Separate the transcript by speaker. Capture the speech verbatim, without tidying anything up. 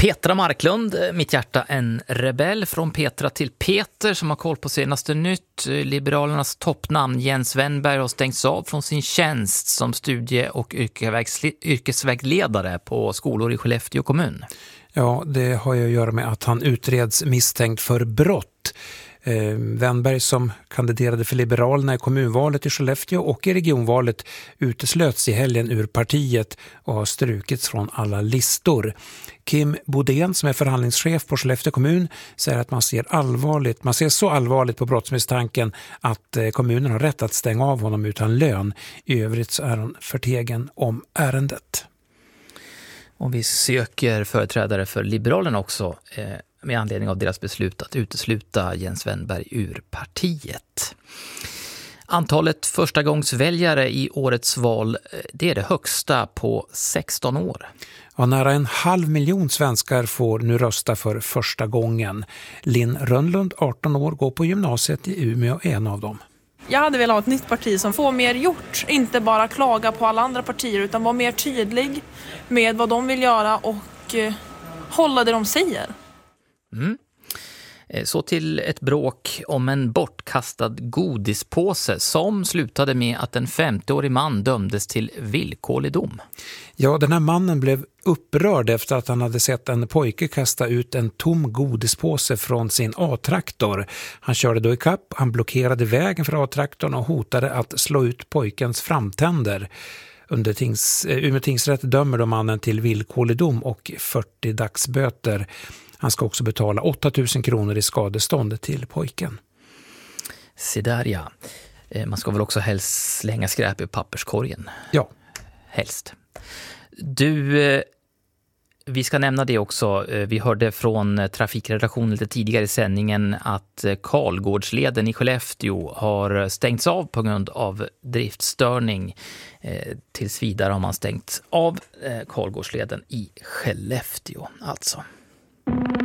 Speaker 1: Petra Marklund, Mitt hjärta en rebell, från Petra till Peter som har koll på senaste nytt. Liberalernas toppnamn Jens Wennberg har stängts av från sin tjänst som studie- och yrkesvägledare på skolor i Skellefteå kommun.
Speaker 2: Ja, det har ju att göra med att han utreds misstänkt för brott. Eh, Wennberg, som kandiderade för Liberalerna i kommunvalet i Skellefteå och i regionvalet, uteslöts i helgen ur partiet och har strukits från alla listor. Kim Bodén, som är förhandlingschef på Skellefteå kommun, säger att man ser allvarligt, man ser så allvarligt på brottsmisstanken att eh, kommunen har rätt att stänga av honom utan lön. I övrigt så är han förtegen om ärendet.
Speaker 1: Och vi söker företrädare för Liberalerna också eh, med anledning av deras beslut att utesluta Jens Wennberg ur partiet. Antalet förstagångsväljare i årets val, det är det högsta på sexton år.
Speaker 2: Ja, nära en halv miljon svenskar får nu rösta för första gången. Linn Rönnlund, arton år, går på gymnasiet i Umeå, en av dem.
Speaker 3: Jag hade velat ha ett nytt parti som får mer gjort. Inte bara klaga på alla andra partier utan vara mer tydlig med vad de vill göra och eh, hålla det de säger.
Speaker 1: Mm. Så till ett bråk om en bortkastad godispåse som slutade med att en femtioårig man dömdes till villkorlig dom.
Speaker 2: Ja, den här mannen blev upprörd efter att han hade sett en pojke kasta ut en tom godispåse från sin A-traktor. Han körde då i kapp, han blockerade vägen för A-traktorn och hotade att slå ut pojkens framtänder. Under tings, Umeå tingsrätt dömer då mannen till villkorlig dom och fyrtio dagsböter. Han ska också betala åtta tusen kronor i skadestånd till pojken.
Speaker 1: Se där, ja. Man ska väl också helst slänga skräp i papperskorgen.
Speaker 2: Ja.
Speaker 1: Helst. Du, vi ska nämna det också. Vi hörde från trafikredaktionen lite tidigare i sändningen att Karlgårdsleden i Skellefteå har stängts av på grund av driftstörning. Tills vidare har man stängt av Karlgårdsleden i Skellefteå alltså.